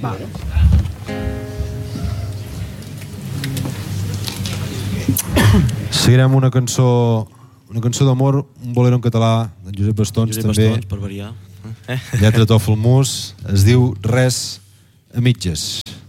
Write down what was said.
Va. Seguirem una cançó d'amor, un bolero en català d'en Josep Bastons, també. Bastons, per variar. Lletra Tòfol Mus, es diu Res a mitges.